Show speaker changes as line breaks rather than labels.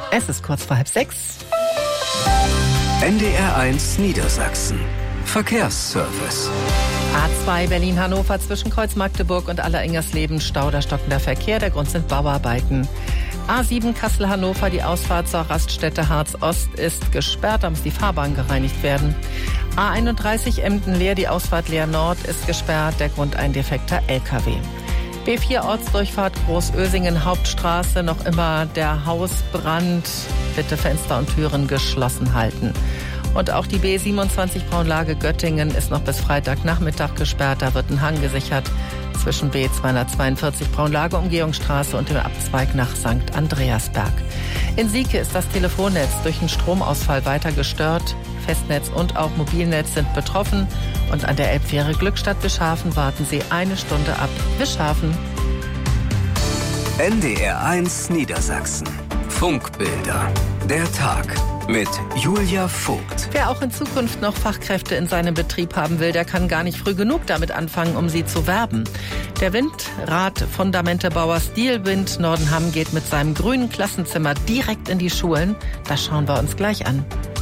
Es ist kurz vor 5:30.
NDR1 Niedersachsen. Verkehrsservice.
A2 Berlin-Hannover zwischen Kreuz-Magdeburg und Aller-Ingersleben. Stau, der stockender Verkehr. Der Grund sind Bauarbeiten. A7 Kassel-Hannover, die Ausfahrt zur Raststätte Harz-Ost ist gesperrt. Da muss die Fahrbahn gereinigt werden. A31 Emden-Leer, die Ausfahrt Leer-Nord ist gesperrt. Der Grund ein defekter LKW. B4 Ortsdurchfahrt Großösingen Hauptstraße, noch immer der Hausbrand. Bitte Fenster und Türen geschlossen halten. Und auch die B27 Braunlage Göttingen ist noch bis Freitagnachmittag gesperrt. Da wird ein Hang gesichert zwischen B242 Braunlage Umgehungsstraße und dem Abzweig nach St. Andreasberg. In Sieke ist das Telefonnetz durch einen Stromausfall weiter gestört. Festnetz und auch Mobilnetz sind betroffen. Und an der Elbfähre Glückstadt-Wischhafen warten Sie 1 Stunde ab. Wischhafen.
NDR1 Niedersachsen. Funkbilder. Der Tag mit Julia Vogt.
Wer auch in Zukunft noch Fachkräfte in seinem Betrieb haben will, der kann gar nicht früh genug damit anfangen, um sie zu werben. Der Windrad-Fundamentebauer Stilwind Nordenham geht mit seinem grünen Klassenzimmer direkt in die Schulen. Das schauen wir uns gleich an.